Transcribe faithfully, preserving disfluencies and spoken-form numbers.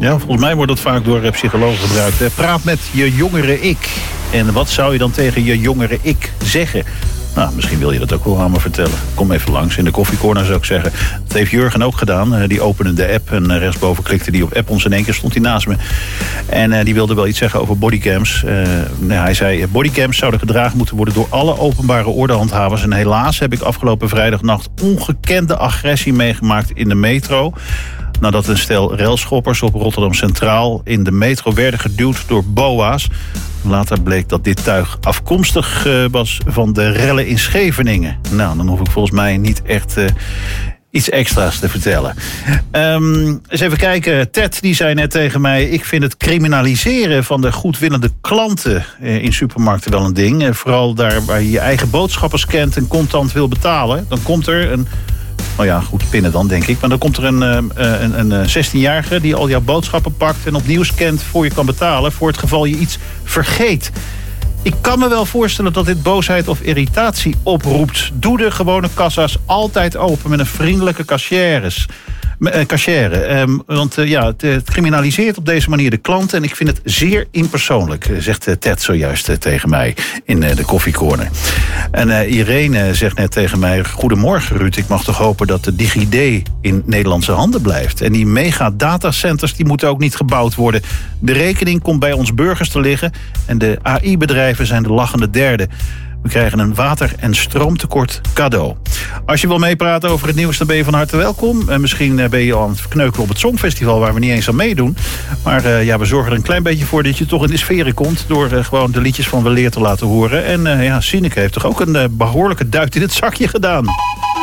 Ja, volgens mij wordt dat vaak door psychologen gebruikt. Praat met je jongere ik. En wat zou je dan tegen je jongere ik zeggen? Nou, misschien wil je dat ook wel aan me vertellen. Kom even langs in de koffiecorner, zou ik zeggen. Dat heeft Jurgen ook gedaan. Die opende de app en rechtsboven klikte die op app ons. In één keer stond hij naast me. En uh, die wilde wel iets zeggen over bodycams. Uh, nou, hij zei, bodycams zouden gedragen moeten worden door alle openbare ordehandhavers. En helaas heb ik afgelopen vrijdagnacht ongekende agressie meegemaakt in de metro. Nadat een stel railschoppers op Rotterdam Centraal in de metro werden geduwd door boa's. Later bleek dat dit tuig afkomstig uh, was van de rellen in Scheveningen. Nou, dan hoef ik volgens mij niet echt uh, iets extra's te vertellen. Um, eens even kijken. Ted die zei net tegen mij, ik vind het criminaliseren van de goedwillende klanten uh, in supermarkten wel een ding. Uh, vooral daar waar je je eigen boodschappen scant en contant wil betalen. Dan komt er een... Nou ja, goed, pinnen dan, denk ik. Maar dan komt er een, een, een zestienjarige die al jouw boodschappen pakt en opnieuw scant voor je kan betalen, voor het geval je iets vergeet. Ik kan me wel voorstellen dat dit boosheid of irritatie oproept. Doe de gewone kassa's altijd open met een vriendelijke cashiers. Cachère. Um, want uh, ja, het, het criminaliseert op deze manier de klanten. En ik vind het zeer impersoonlijk, zegt uh, Ted zojuist uh, tegen mij in uh, de koffiecorner. En uh, Irene zegt net tegen mij, goedemorgen Ruud, ik mag toch hopen dat de DigiD in Nederlandse handen blijft. En die mega datacenters die moeten ook niet gebouwd worden. De rekening komt bij ons burgers te liggen en de A I-bedrijven zijn de lachende derde. We krijgen een water- en stroomtekort cadeau. Als je wil meepraten over het nieuws, dan ben je van harte welkom. En misschien ben je al aan het verkneukelen op het Songfestival, waar we niet eens aan meedoen. Maar uh, ja, we zorgen er een klein beetje voor dat je toch in de sferen komt, door uh, gewoon de liedjes van Weleer te laten horen. En uh, ja, Sineke heeft toch ook een uh, behoorlijke duit in het zakje gedaan.